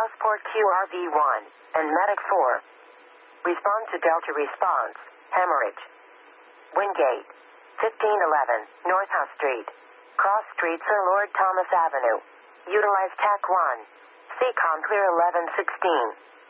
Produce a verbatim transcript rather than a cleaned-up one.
Southport Q R V one, and Medic four. Respond to Delta response, hemorrhage. Wingate, fifteen eleven, North House Street. Cross Street, Sir Lord Thomas Avenue. Utilize T A C one. C COM clear eleven sixteen.